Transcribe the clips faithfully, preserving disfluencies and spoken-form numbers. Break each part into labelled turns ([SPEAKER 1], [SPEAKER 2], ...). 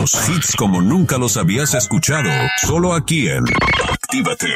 [SPEAKER 1] Los hits como nunca los habías escuchado, solo aquí en Actívate.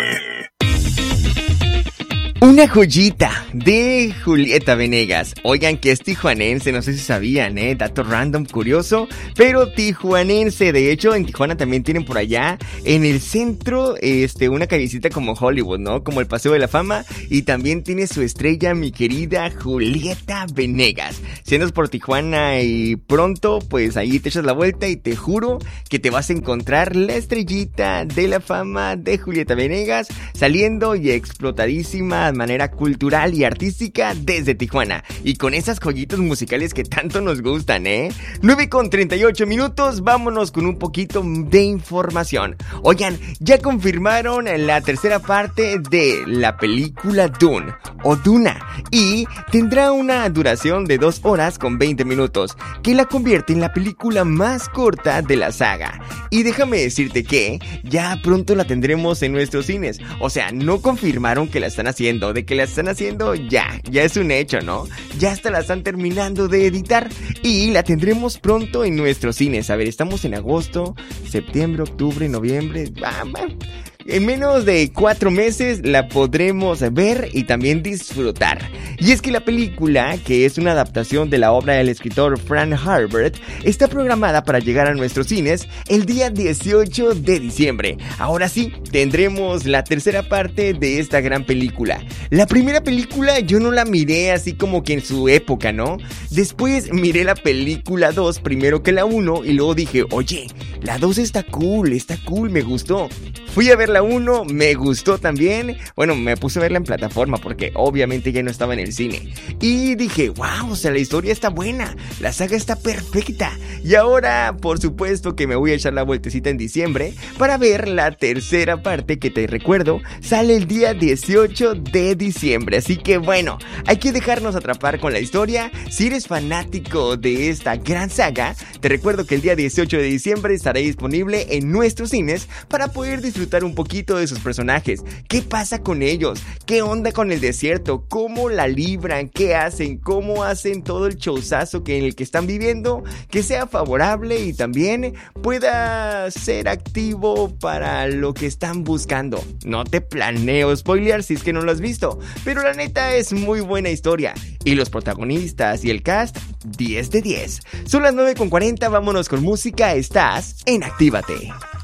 [SPEAKER 2] Una joyita de Julieta Venegas. Oigan, que es tijuanense, no sé si sabían, ¿eh? Dato random, curioso, pero tijuanense. De hecho, en Tijuana también tienen por allá, en el centro, este, una callecita como Hollywood, ¿no? Como el Paseo de la Fama. Y también tiene su estrella, mi querida Julieta Venegas. Si andas por Tijuana y pronto, pues ahí te echas la vuelta y te juro que te vas a encontrar la estrellita de la fama de Julieta Venegas, saliendo y explotadísima de manera cultural y artística desde Tijuana, y con esas joyitas musicales que tanto nos gustan, ¿eh? nueve con treinta y ocho minutos, vámonos con un poquito de información. Oigan, ya confirmaron la tercera parte de la película Dune, o Duna, y tendrá una duración de dos horas con veinte minutos, que la convierte en la película más corta de la saga. Y déjame decirte que ya pronto la tendremos en nuestros cines. O sea, no confirmaron que la están haciendo. De que la están haciendo ya, ya es un hecho, ¿no? Ya hasta la están terminando de editar y la tendremos pronto en nuestros cines. A ver, estamos en agosto, septiembre, octubre, noviembre. Ah, en menos de cuatro meses la podremos ver y también disfrutar. Y es que la película, que es una adaptación de la obra del escritor Frank Herbert, está programada para llegar a nuestros cines el día dieciocho de diciembre. Ahora sí, tendremos la tercera parte de esta gran película. La primera película yo no la miré así como que en su época, ¿no? Después miré la película dos primero que la uno y luego dije, oye, la dos está cool, está cool, me gustó. Fui a ver la uno, me gustó también. Bueno, me puse a verla en plataforma porque obviamente ya no estaba en el cine. Y dije, wow, o sea, la historia está buena, la saga está perfecta. Y ahora, por supuesto que me voy a echar la vueltecita en diciembre para ver la tercera parte, que te recuerdo, sale el día dieciocho de diciembre. Así que bueno, hay que dejarnos atrapar con la historia. Si eres fanático de esta gran saga, te recuerdo que el día dieciocho de diciembre estará disponible en nuestros cines para poder disfrutar un poquito de sus personajes. ¿Qué pasa con ellos? ¿Qué onda con el desierto? ¿Cómo la libran? ¿Qué hacen? ¿Cómo hacen todo el showzazo que en el que están viviendo? Que sea favorable y también pueda ser activo para lo que están buscando. No te planeo spoilear si es que no lo has visto, pero la neta es muy buena historia. Y los protagonistas y el cast, diez de diez. Son las nueve con cuarenta, vámonos con música. Estás en Actívate.